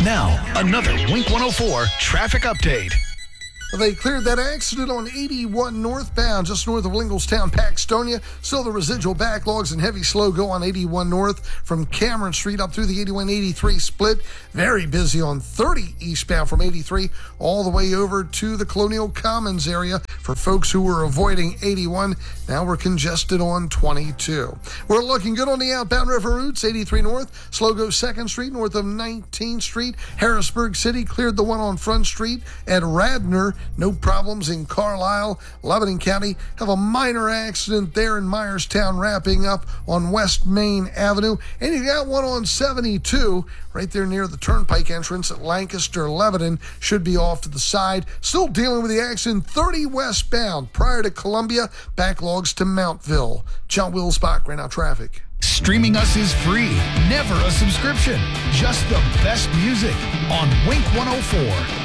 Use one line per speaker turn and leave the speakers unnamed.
Now, another Wink 104 traffic update.
They cleared that accident on 81 northbound, just north of Linglestown, Paxtonia. Still the residual backlogs and heavy slow go on 81 north from Cameron Street up through the 81-83 split. Very busy on 30 eastbound from 83 all the way over to the Colonial Commons area for folks who were avoiding 81. Now we're congested on 22. We're looking good on the outbound river routes. 83 north, slow go 2nd Street north of 19th Street. Harrisburg City cleared the one on Front Street at Radnor. No problems in Carlisle. Lebanon County have a minor accident there in Myerstown wrapping up on West Main Avenue. And you got one on 72 right there near the Turnpike entrance at Lancaster. Lebanon should be off to the side. Still dealing with the accident 30 westbound prior to Columbia. Backlogs to Mountville. John Wilsbach, right now traffic.
Streaming us is free, never a subscription. Just the best music on Wink 104.